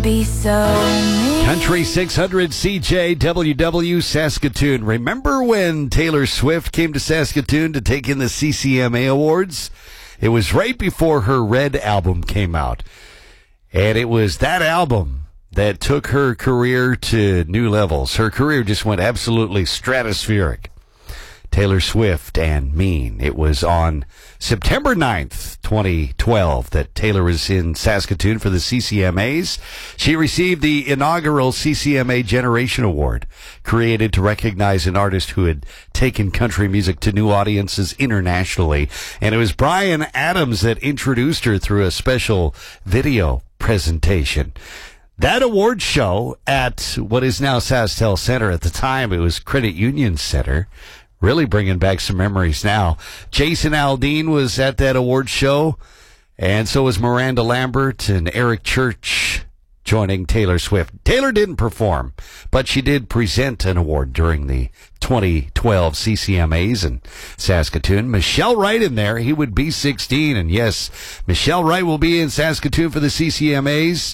Be so mean. Country 600 CJWW Saskatoon. Remember when Taylor Swift came to Saskatoon to take in the CCMA Awards? It was right before her Red album came out. And it was that album that took her career to new levels. Her career just went absolutely stratospheric. Taylor Swift and Mean. It was on September 9th, 2012, that Taylor was in Saskatoon for the CCMAs. She received the inaugural CCMA Generation Award, created to recognize an artist who had taken country music to new audiences internationally. And it was Bryan Adams that introduced her through a special video presentation. That award show at what is now SaskTel Center, at the time it was Credit Union Center, really bringing back some memories now. Jason Aldean was at that award show, and so was Miranda Lambert and Eric Church joining Taylor Swift. Taylor didn't perform, but she did present an award during the 2012 CCMAs in Saskatoon. Michelle Wright in there. He would be 16, and yes, Michelle Wright will be in Saskatoon for the CCMAs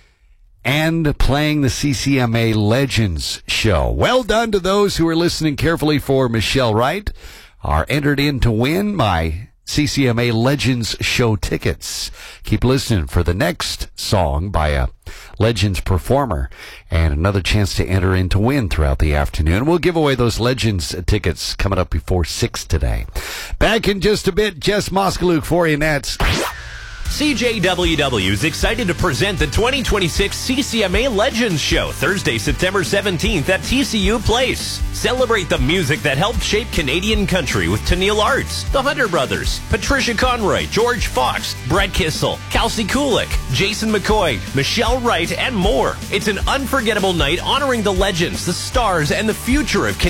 and playing the CCMA Legends show. Well done to those who are listening carefully for Michelle Wright, are entered in to win my CCMA Legends show tickets. Keep listening for the next song by a Legends performer and another chance to enter in to win throughout the afternoon. We'll give away those Legends tickets coming up before 6 today. Back in just a bit, Jess Moskaluk for you next. CJWW is excited to present the 2026 CCMA Legends Show, Thursday, September 17th at TCU Place. Celebrate the music that helped shape Canadian country with Tennille Arts, the Hunter Brothers, Patricia Conroy, George Fox, Brett Kissel, Kelsey Kulik, Jason McCoy, Michelle Wright, and more. It's an unforgettable night honoring the legends, the stars, and the future of Canadian